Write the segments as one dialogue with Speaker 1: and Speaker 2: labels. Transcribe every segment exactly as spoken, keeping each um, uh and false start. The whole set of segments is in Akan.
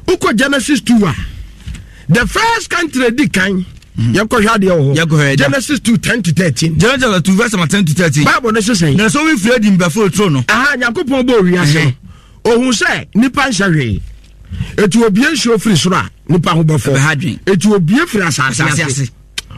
Speaker 1: uko Genesis two a the first country di kan yako hwade ho Genesis two ten to thirteen
Speaker 2: Genesis two verse ten to thirteen
Speaker 1: Bible ne say
Speaker 2: na so we free di mbefo tro no
Speaker 1: aha Yakobon bo wi ase ohun say nipa nhahwe etu obi enhwo free soro a nipa ho bofo etu obi free asase ase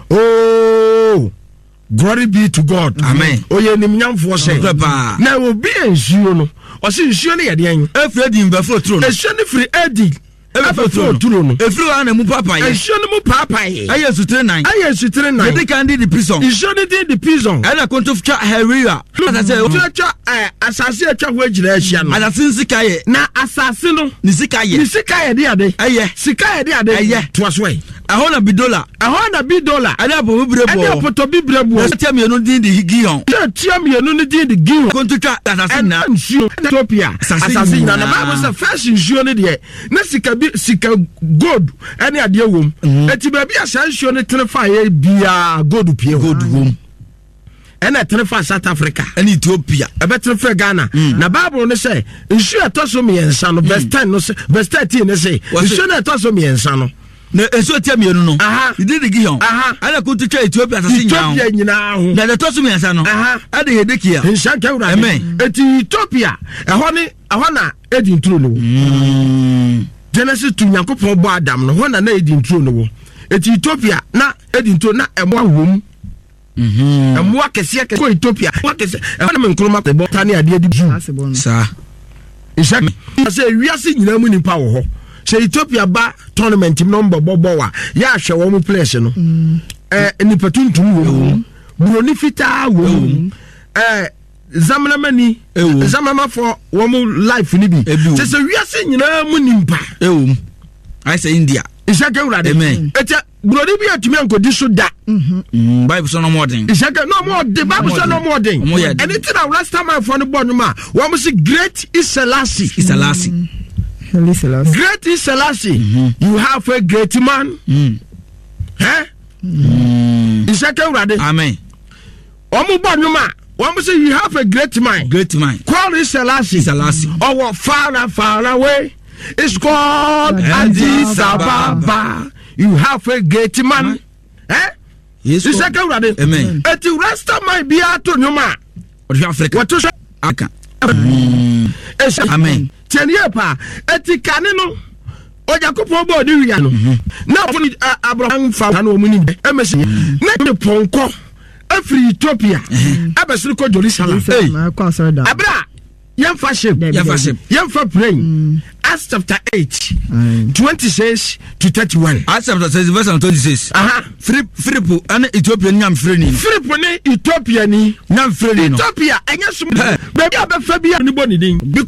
Speaker 1: oh glory be to God.
Speaker 2: Amen.
Speaker 1: Oye ni mnyamfo se na obi enhwo no o se nhwo ne yede en
Speaker 2: efre di mbefo tro no
Speaker 1: ehwo ne free edi efo tro no
Speaker 2: efri wa na mu papa ye
Speaker 1: ehwo ne mu papa ye
Speaker 2: aye sutre nine
Speaker 1: aye sutre nine
Speaker 2: yede kan di the prison
Speaker 1: ehwo ne di the prison
Speaker 2: ana konto twa heria asase
Speaker 1: twa eh asase atwa ho agira ahia no
Speaker 2: asase sika ye
Speaker 1: na asase no
Speaker 2: ni sika ye
Speaker 1: ni sika ye de ade
Speaker 2: aye
Speaker 1: sika ye de ade
Speaker 2: aye
Speaker 1: to aswe
Speaker 2: ahona bidola
Speaker 1: ahona bidola
Speaker 2: ana bo bibrebo
Speaker 1: ana poto bibrebo
Speaker 2: tia mienu di di gion
Speaker 1: tia mienu ni di di gion
Speaker 2: konto twa asase na
Speaker 1: Ethiopia asase na na Bible say first nsuo ne de na sika bi sika gold ene ade wom eti ba bi asa nsuo ne trefa ye bia gold pie
Speaker 2: gold wom
Speaker 1: ene trefa South Africa
Speaker 2: ene Ethiopia
Speaker 1: ebe trefa Ghana na Bible ne say nsuo etoso me yensa no verse ten no verse thirteen ne say nsuo na etoso me yensa no
Speaker 2: na enso tia mienu no di di gion ana konto twa Ethiopia asase nyaawo
Speaker 1: Ethiopia nyina ho
Speaker 2: na de toso me yensa no ade Hedekia
Speaker 1: nshanka wura eti Ethiopia eho ne eho na edi ntro no Genesis two Yakobon bo Adam no ho na na edi ntro no eti Ethiopia na edi ntro na emo awom mhm emo akese akese ko Ethiopia akese eho na me nkroma bo tane ade edi ju
Speaker 2: sa
Speaker 1: isha say wiase nyina mu nipa wo ho se Ethiopia ba tournament number bobo wa ya hwe wo mu place no eh nipa tuntum wo buroni fita wo eh zamana mani zamama for wo mu life ni bi se se wiase nyina mu nimpa
Speaker 2: ewo I say India
Speaker 1: isaka urade eta buroni bi atumi ankodi so da
Speaker 2: mhm Bible so no modern
Speaker 1: isaka no modern Bible so no modern anything that last time I found born ma wo mu say great is Selassie
Speaker 2: is Selassie
Speaker 1: Great is Selassie. Mm-hmm. You have a great man. Mm. Eh? Mm. Is that right?
Speaker 2: Amen.
Speaker 1: Omubanyuma. One say you have a great mind.
Speaker 2: Great mind.
Speaker 1: Call is Selassie.
Speaker 2: Selassie.
Speaker 1: Or far far away. It's called Addis Ababa. You have a great man. Eh?
Speaker 2: Yes.
Speaker 1: Is that right?
Speaker 2: Amen.
Speaker 1: At the rest of my beato numa.
Speaker 2: What you Africa?
Speaker 1: What to say?
Speaker 2: Aka.
Speaker 1: Amen. Teniapa etikane no Yakobon bo di wi ano na funi Abraham fa na omuni emesi na de ponko afri Ethiopia abesiri ko Jerusalem abra yemfa ship
Speaker 2: yemfa ship
Speaker 1: yemfa plane Acts chapter eight twenty-six to thirty-one
Speaker 2: Acts chapter six verse twenty-six
Speaker 1: aha
Speaker 2: Philip Philip and Ethiopia nyam freni
Speaker 1: Philip ni Ethiopia ni
Speaker 2: nyam freni no
Speaker 1: Ethiopia enye sum baby abefa bia ni boni din